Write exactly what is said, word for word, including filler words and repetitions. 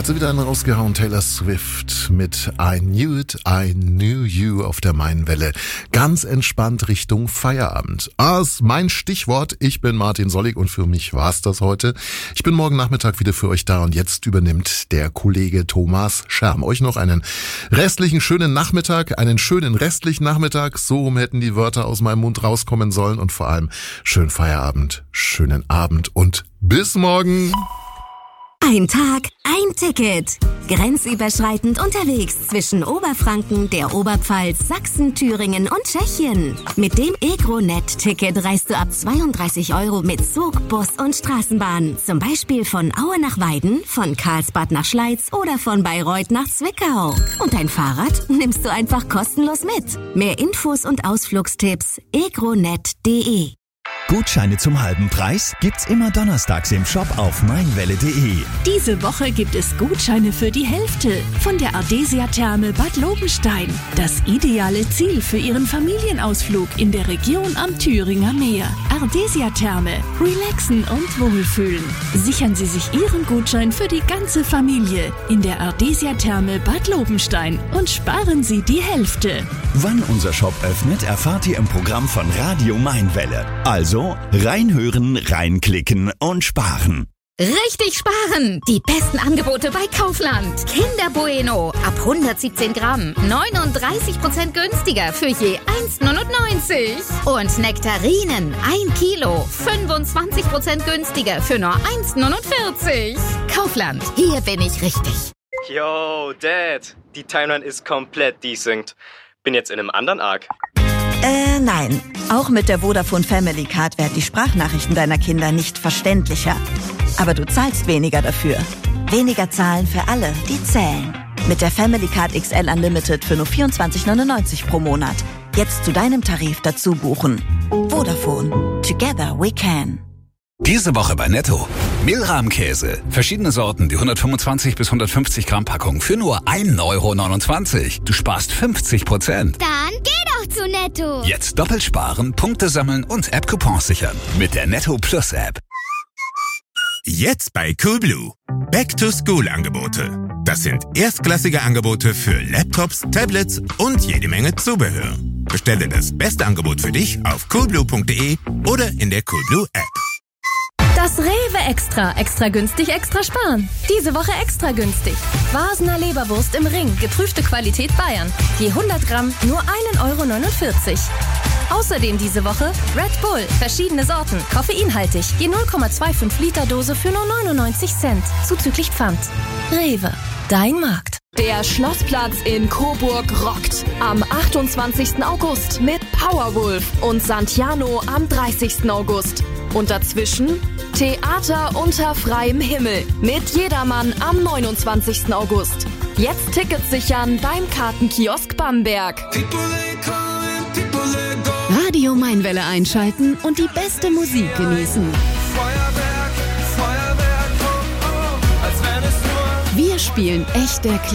Hat sie wieder einen rausgehauen, Taylor Swift mit I Knew It, I Knew You auf der Mainwelle. Ganz entspannt Richtung Feierabend. Ah, ist mein Stichwort. Ich bin Martin Sollig und für mich war's das heute. Ich bin morgen Nachmittag wieder für euch da und jetzt übernimmt der Kollege Thomas Scherm. Euch noch einen restlichen schönen Nachmittag, einen schönen restlichen Nachmittag. So rum hätten die Wörter aus meinem Mund rauskommen sollen und vor allem schönen Feierabend, schönen Abend und bis morgen. Ein Tag, ein Ticket. Grenzüberschreitend unterwegs zwischen Oberfranken, der Oberpfalz, Sachsen, Thüringen und Tschechien. Mit dem EgroNet-Ticket reist du ab zweiunddreißig Euro mit Zug, Bus und Straßenbahn. Zum Beispiel von Aue nach Weiden, von Karlsbad nach Schleiz oder von Bayreuth nach Zwickau. Und dein Fahrrad nimmst du einfach kostenlos mit. Mehr Infos und Ausflugstipps egronet punkt de. Gutscheine zum halben Preis gibt's immer donnerstags im Shop auf meinwelle punkt de. Diese Woche gibt es Gutscheine für die Hälfte von der Ardesia-Therme Bad Lobenstein. Das ideale Ziel für Ihren Familienausflug in der Region am Thüringer Meer. Ardesia-Therme. Relaxen und wohlfühlen. Sichern Sie sich Ihren Gutschein für die ganze Familie in der Ardesia-Therme Bad Lobenstein und sparen Sie die Hälfte. Wann unser Shop öffnet, erfahrt ihr im Programm von Radio Mainwelle. Also reinhören, reinklicken und sparen. Richtig sparen! Die besten Angebote bei Kaufland. Kinder Bueno ab hundertsiebzehn Gramm. neununddreißig Prozent günstiger für je eins neunundneunzig. Und Nektarinen ein Kilo. fünfundzwanzig Prozent günstiger für nur eins neunundvierzig. Kaufland, hier bin ich richtig. Yo, Dad. Die Timeline ist komplett desynced. Bin jetzt in einem anderen Arc. Äh, nein. Auch mit der Vodafone Family Card werden die Sprachnachrichten deiner Kinder nicht verständlicher. Aber du zahlst weniger dafür. Weniger zahlen für alle, die zählen. Mit der Family Card X L Unlimited für nur vierundzwanzig neunundneunzig pro Monat. Jetzt zu deinem Tarif dazu buchen. Vodafone. Together we can. Diese Woche bei Netto. Milrahmkäse. Verschiedene Sorten, die hundertfünfundzwanzig bis hundertfünfzig Gramm Packung für nur ein Euro neunundzwanzig. Du sparst fünfzig Prozent. Dann geh doch zu Netto. Jetzt doppelt sparen, Punkte sammeln und App-Coupons sichern. Mit der Netto Plus App. Jetzt bei Coolblue. Back-to-School-Angebote. Das sind erstklassige Angebote für Laptops, Tablets und jede Menge Zubehör. Bestelle das beste Angebot für dich auf coolblue punkt de oder in der Coolblue App. Das Rewe Extra. Extra günstig, extra sparen. Diese Woche extra günstig. Vasener Leberwurst im Ring. Geprüfte Qualität Bayern. Je hundert Gramm nur ein Euro neunundvierzig. Außerdem diese Woche Red Bull. Verschiedene Sorten. Koffeinhaltig. Je null Komma fünfundzwanzig Liter Dose für nur neunundneunzig Cent. Zuzüglich Pfand. Rewe. Dein Markt. Der Schlossplatz in Coburg rockt. Am achtundzwanzigsten August mit Powerwolf und Santiano am dreißigsten August. Und dazwischen Theater unter freiem Himmel mit Jedermann am neunundzwanzigsten August. Jetzt Tickets sichern beim Kartenkiosk Bamberg. Radio Mainwelle einschalten und die beste Musik genießen. Wir spielen echte Klassiker.